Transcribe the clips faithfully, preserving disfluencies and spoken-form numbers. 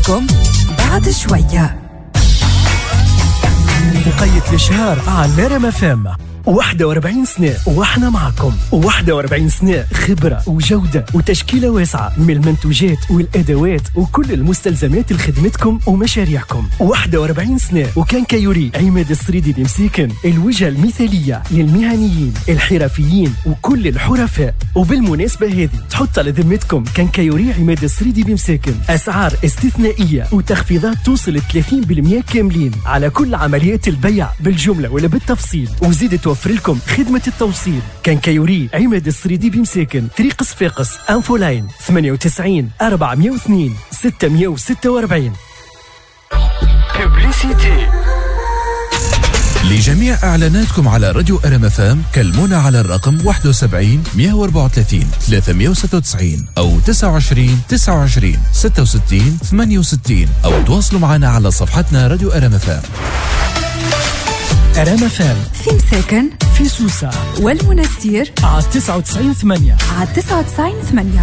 معكم بعد شوية. وقية الشهر على ريم اف ام. واحد وأربعين سنة واحنا معكم، واحد وأربعين سنة خبرة وجودة وتشكيلة واسعة من المنتوجات والأدوات وكل المستلزمات لخدمتكم ومشاريعكم. واحد وأربعين سنة وكان كيوري عماد السريدي بمساكن، الوجهة المثالية للمهنيين الحرفيين وكل الحرفاء. وبالمناسبة هذه تحط على ذمتكم كان كيوري عماد السريدي بمساكن أسعار استثنائية وتخفيضات توصل ثلاثين بالمئة كاملين على كل عمليات البيع بالجملة ولا بالتفصيل، وزيد توفر لكم خدمة التوصيل. كان كيوري عماد السريدي بمساكن، طريق صفاقس، انفولاين ثمانية وتسعين أربعمئة واثنين ستمئة وستة وأربعين. ببليسيتي. لجميع إعلاناتكم على راديو أرم اف ام كلمونا على الرقم واحد وسبعين مئة وأربعة وثلاثين ثلاثمئة وستة وتسعين أو تسعة وعشرين تسعة وعشرين ستة وستين ثمانية وستين أو تواصلوا معنا على صفحتنا راديو أرم اف ام. أرم اف ام في مساكن، في سوسة والمنستير على تسعة وتسعين ثمانية على تسعة وتسعين ثمانية.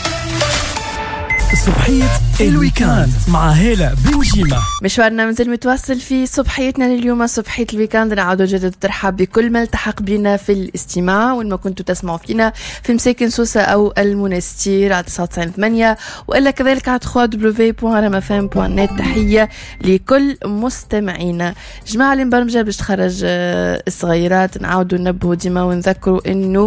صبحية الويكاند مع هالة بنجيمة. مشوارنا منزل متواصل في صبحيتنا لليوم، صبحية الويكاند. نعود جدد الترحاب بكل ما التحق بنا في الاستماع وين ما كنتوا تسمعوا فينا في مساكن سوسة أو المنستير على تسعة وتسعين ثمانية، وإلا كذلك على دبليو دبليو دبليو دوت ريم اف ام دوت نت. تحية لكل مستمعينا. جماعة اللي مبرمجة باش تخرج الصغيرات، نعاودوا ننبهوا ديما ونذكروا إنه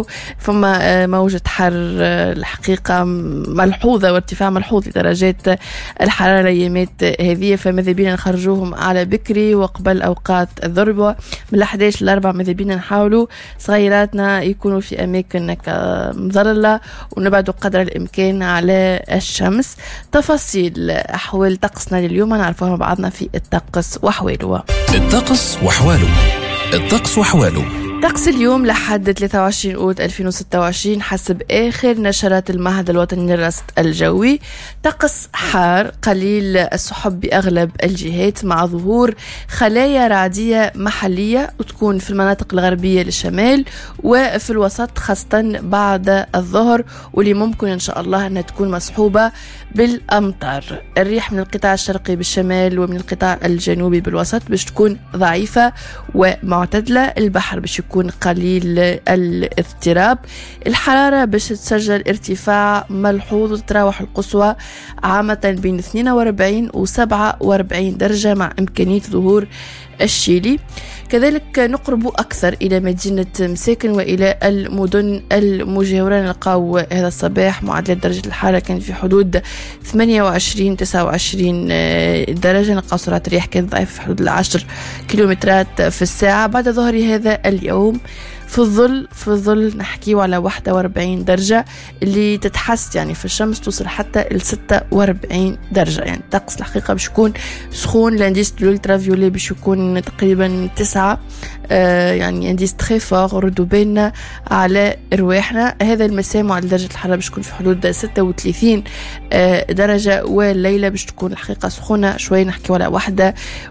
فما موجة حر الحقيقة ملحوظة وارتفاع ملحوظ لدرجات الحرارة الأيامات هذه، فماذا بينا نخرجوهم على بكري وقبل أوقات الذروة من أحد عشر لأربعة. ماذا بينا نحاولوا صغيراتنا يكونوا في أماكن مظللة ونبعدوا قدر الإمكان على الشمس. تفاصيل أحوال طقسنا لليوم نعرفها بعضنا في الطقس وأحواله. الطقس وأحواله. الطقس وأحواله. طقس اليوم لحد ثلاثة وعشرين أوت ألفين وستة وعشرين حسب آخر نشرات المعهد الوطني للرصد الجوي. طقس حار قليل السحب بأغلب الجهات مع ظهور خلايا رعدية محلية، وتكون في المناطق الغربية للشمال وفي الوسط خاصة بعد الظهر، واللي ممكن إن شاء الله أنها تكون مصحوبة بالأمطار. الريح من القطاع الشرقي بالشمال ومن القطاع الجنوبي بالوسط باش تكون ضعيفة ومعتدلة. البحر باش يكون قليل الاضطراب. الحرارة باش تسجل ارتفاع ملحوظ، وتتراوح القصوى عامة بين اثنين وأربعين و سبعة وأربعين درجة مع إمكانية ظهور الشيلي. كذلك نقرب أكثر إلى مدينة مساكن وإلى المدن المجاورة. نلقاو هذا الصباح معدلات درجة الحرارة كانت في حدود ثمانية وعشرين تسعة وعشرين درجة. نلقاو سرعة الرياح كانت ضعيفة في حدود العشر كيلومترات في الساعة. بعد ظهر هذا اليوم في الظل في الظل نحكيو على واحد وأربعين درجة اللي تتحس يعني في الشمس توصل حتى ل ستة وأربعين درجة. يعني الطقس الحقيقة باش يكون سخون. لانديس الالترا فيولي باش يكون تقريبا تسعة، آه يعني انديس تري فور. ردوا بالنا على رواحنا. هذا المساء معدل درجة الحرارة باش تكون في حدود ستة وثلاثين آه درجة، والليلة باش تكون الحقيقة سخونة شوي، نحكيو على واحد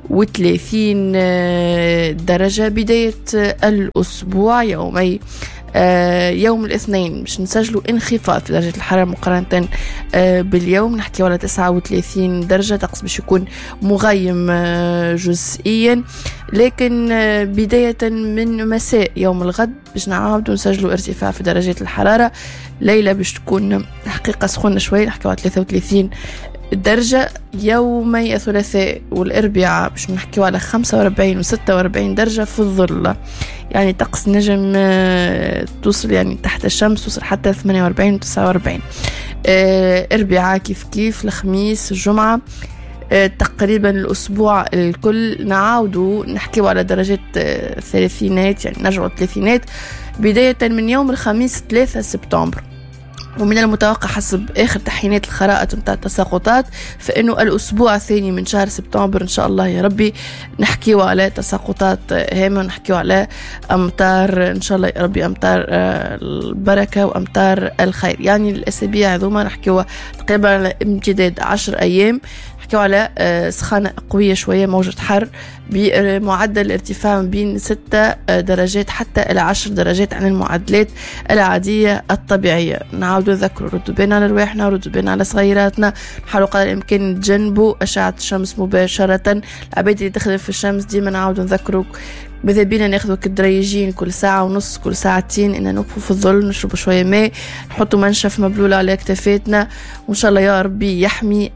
وثلاثين آه درجة. بداية آه الأسبوع يومي آه يوم الاثنين باش نسجلوا انخفاض في درجة الحرارة مقارنة آه باليوم، نحكي على تسعة وثلاثين درجة. طقس باش يكون مغيم آه جزئيا، لكن آه بداية من مساء يوم الغد باش نعاودوا نسجلوا ارتفاع في درجات الحرارة. ليلة باش تكون حقيقة سخونة شوي، نحكي على ثلاثة وثلاثين درجة. يومي الثلاثاء والأربعاء باش نحكيو على خمسة وأربعين و ستة وأربعين درجة في الظل. يعني طقس نجم توصل يعني تحت الشمس توصل حتى ثمانية وأربعين و تسعة وأربعين. أربعاء كيف كيف، الخميس الجمعة تقريبا الأسبوع الكل نعاودوا نحكيو على درجات الثلاثينات، يعني نرجعوا الثلاثينات بداية من يوم الخميس ثلاثة سبتمبر. ومن المتوقع حسب آخر تحيينات الخرائط متاع التساقطات فإنه الأسبوع الثاني من شهر سبتمبر إن شاء الله يا ربي نحكيو على تساقطات هامة، نحكيو على أمطار إن شاء الله يا ربي، أمطار البركة وأمطار الخير. يعني الأسابيع هذوما نحكيو تقريبا على امتداد عشر أيام، نحكيو على سخانة قوية شوية، موجة حر بمعدل ارتفاع بين ستة درجات حتى إلى عشر درجات عن المعدلات العادية الطبيعية. نعاود نعاودوا نذكروا ردوا بالنا على رواحنا، ردوا بالنا على صغيراتنا، نحاولوا قدر الامكان نتجنبوا اشعه الشمس مباشره. العباد اللي تخدم في الشمس ديما نعاودوا نذكروا ماذا بينا ناخذوا كدريجين كل ساعه ونص كل ساعتين، ان نوقفوا في الظل، نشربوا شويه ماء، نحطوا منشف مبلول على اكتافاتنا، وان شاء الله يا ربي يحمي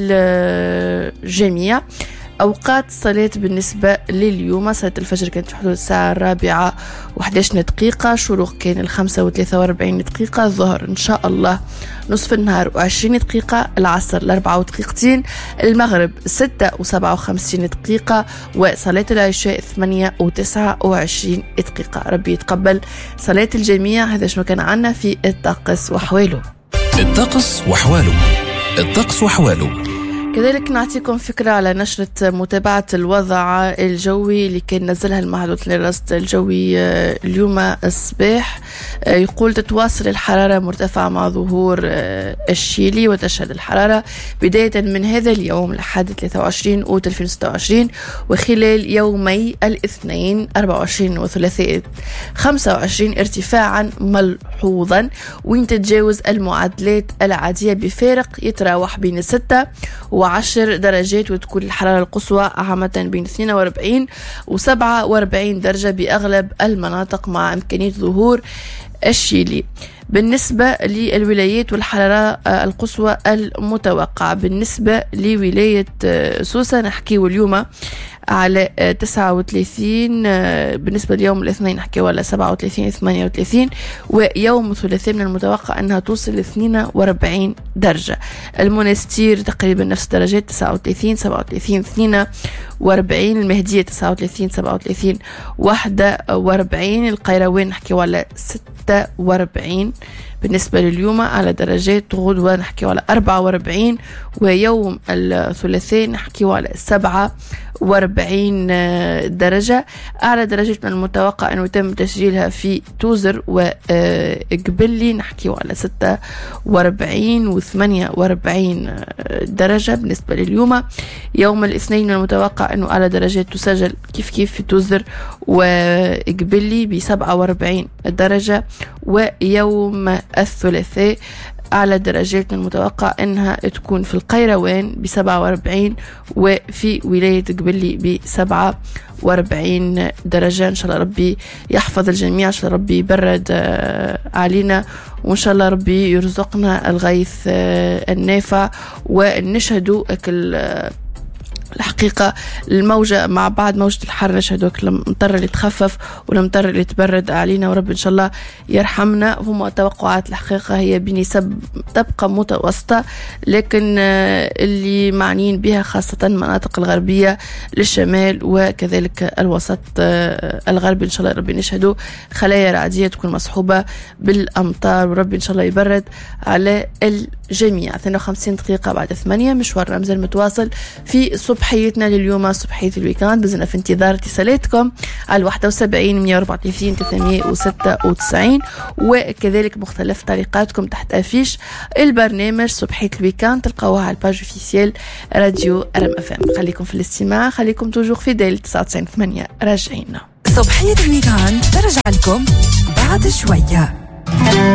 الجميع. أوقات الصلاة بالنسبة لليوم: صلاة الفجر كانت في حدود الساعة الرابعة وإحدى عشرة دقيقة، شروق كان الخمسة وثلاثة وأربعين دقيقة، الظهر إن شاء الله نصف النهار وعشرين دقيقة، العصر الأربعة ودقيقتين، المغرب ستة وسبعة وخمسين دقيقة، وصلاة العشاء ثمانية وتسعة وعشرين دقيقة. ربي يتقبل صلاة الجميع. هذا شو كان عنا في الطقس وحواله. الطقس وحواله. الطقس وحواله. كذلك نعطيكم فكرة على نشرة متابعة الوضع الجوي اللي كان نزلها المعهد الوطني للرصد الجوي اليوم الصباح. يقول: تتواصل الحرارة مرتفعة مع ظهور الشيلي، وتشهد الحرارة بداية من هذا اليوم لحد ثلاثة وعشرين أوت ألفين وستة وعشرين، وخلال يومي الاثنين أربعة وعشرين وثلاثاء خمسة وعشرين ارتفاعا ملحوظا، وين تتجاوز المعدلات العادية بفارق يتراوح بين ستة وعشر درجات، وتكون الحرارة القصوى عامة بين اثنين وأربعين وسبعة وأربعين درجة بأغلب المناطق، مع إمكانية ظهور الشيلي. بالنسبة للولايات والحرارة القصوى المتوقعة: بالنسبة لولاية سوسة نحكيه اليوم على تسعة وثلاثين، بالنسبة ليوم الاثنين نحكيه على سبعة وثلاثين ثمانية وثلاثين، ويوم الثلاثاء من المتوقع أنها توصل اثنين وأربعين درجة. المنستير تقريبا نفس درجات تسعة وثلاثين سبعة وثلاثين اثنين وأربعين، المهدية تسعة وثلاثين سبعة وثلاثين واحد وأربعين، القيروان نحكيه على ستة وأربعين بالنسبة لليوم على درجات، غدوة نحكيه على أربعة وأربعين، ويوم الثلاثاء نحكيه على سبعة وأربعين درجة. أعلى درجات من المتوقع أنه يتم تسجيلها في توزر وقبلي نحكيه على ستة وأربعين وثمانية وأربعين درجة بالنسبة لليوم. يوم الاثنين من المتوقع أنه أعلى درجات تسجل كيف كيف في توزر وقبلي بسبعة وأربعين درجة. ويوم الثلاثاء أعلى درجات من المتوقع أنها تكون في القيروان بسبعة وأربعين، وفي ولاية قبلي بسبعة وأربعين درجة. إن شاء الله ربي يحفظ الجميع، إن شاء الله ربي يبرد علينا، وإن شاء الله ربي يرزقنا الغيث النافع، ونشهدوا كل الحقيقة الموجة مع بعض، موجة الحر نشهدوا المطر اللي تخفف والمطر اللي تبرد علينا، ورب إن شاء الله يرحمنا. هما توقعات الحقيقة هي بنسب تبقى متوسطة، لكن اللي معنيين بها خاصة المناطق الغربية للشمال وكذلك الوسط الغربي إن شاء الله ربي نشهدوا خلايا رعدية تكون مصحوبة بالأمطار، ورب إن شاء الله يبرد على الجميع. اثنين وخمسين دقيقة بعد ثمانية، مشوار مازال متواصل في صبحيتنا لليوم، صبحية الويكاند. بزنا في انتظار اتصالاتكم على واحد وسبعين مية وأربعة وثلاثين ثلاثمية وستة وتسعين، وكذلك مختلف طريقاتكم تحت أفيش البرنامج صبحية الويكاند تلقاوها على الباج اوفيسيال راديو ارم اف ام. خليكم في الاستماع، خليكم توجور في ديل تسعة وتسعين ثمانية. راجعين صبحية الويكاند ترجع لكم بعد شوية.